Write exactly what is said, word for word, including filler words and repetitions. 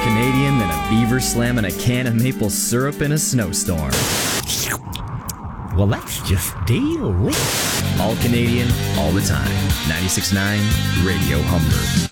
Canadian than a beaver slamming a can of maple syrup in a snowstorm. Well, that's just delicious. All Canadian, all the time. ninety-six point nine Radio Humber.